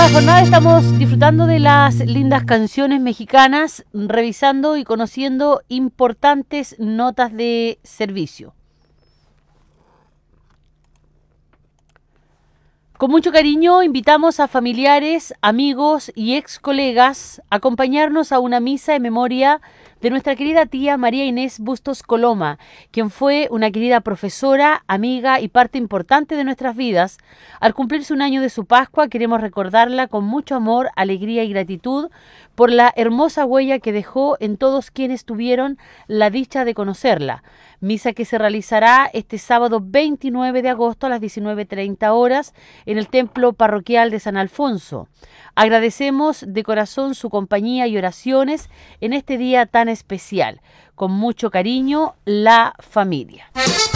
esta jornada estamos disfrutando de las lindas canciones mexicanas, revisando y conociendo importantes notas de servicio. Con mucho cariño invitamos a familiares, amigos y ex colegas a acompañarnos a una misa en memoria de nuestra querida tía María Inés Bustos Coloma, quien fue una querida profesora, amiga y parte importante de nuestras vidas. Al cumplirse un año de su Pascua, queremos recordarla con mucho amor, alegría y gratitud por la hermosa huella que dejó en todos quienes tuvieron la dicha de conocerla. Misa que se realizará este sábado 29 de agosto a las 19:30 horas en el Templo Parroquial de San Alfonso. Agradecemos de corazón su compañía y oraciones en este día tan especial. Con mucho cariño, la familia.